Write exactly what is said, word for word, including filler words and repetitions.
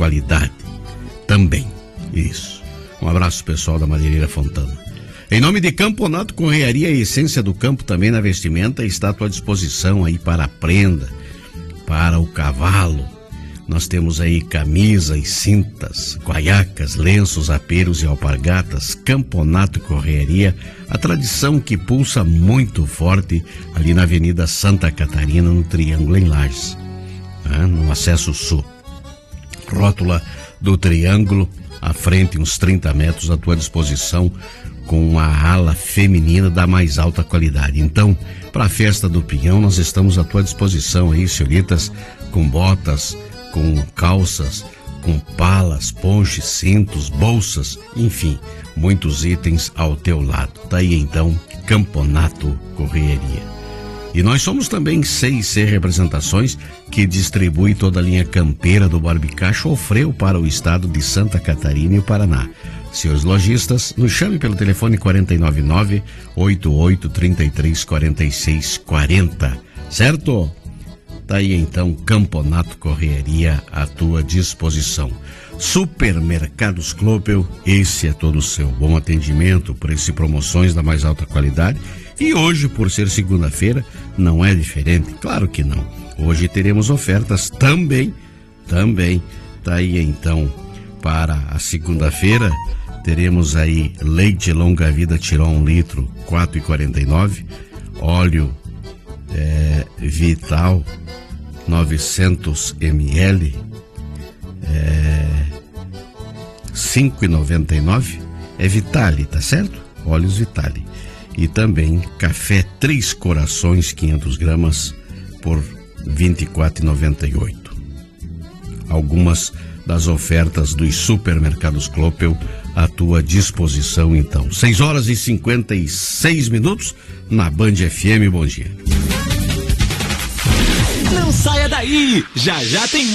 qualidade. Também, isso. Um abraço pessoal da Madeireira Fontana. Em nome de Camponato Correaria, a essência do campo também na vestimenta está à tua disposição aí para a prenda, para o cavalo. Nós temos aí camisas, cintas, guaiacas, lenços, aperos e alpargatas. Camponato Correaria, a tradição que pulsa muito forte ali na Avenida Santa Catarina, no Triângulo em Lages, né? No acesso sul. Rótula do Triângulo, à frente, uns trinta metros à tua disposição, com a ala feminina da mais alta qualidade. Então, para a festa do Pinhão, nós estamos à tua disposição aí, senhoritas, com botas, com calças, com palas, ponches, cintos, bolsas, enfim, muitos itens ao teu lado. Tá aí então, Camponato Correaria. E nós somos também C e C Representações, que distribui toda a linha campeira do Barbicacho ou Freio para o estado de Santa Catarina e o Paraná. Senhores lojistas, nos chame pelo telefone quatro nove nove, oito oito três três, quatro seis quatro zero, certo? Tá aí então, Camponato Correaria à tua disposição. Supermercados Clopel, esse é todo o seu bom atendimento, preço e promoções da mais alta qualidade. E hoje, por ser segunda-feira, não é diferente, claro que não. Hoje teremos ofertas também, também. Tá aí então, para a segunda-feira, teremos aí leite longa vida Tirol um litro, quatro reais e quarenta e nove centavos, óleo é, Vital novecentos mililitros, é, cinco reais e noventa e nove centavos, é Vitale, tá certo? Óleos Vitale. E também café Três Corações, quinhentas gramas, por vinte e quatro reais e noventa e oito centavos. Algumas das ofertas dos supermercados Clopel à tua disposição, então. seis horas e cinquenta e seis minutos na Band F M. Bom dia. Não saia daí, já já tem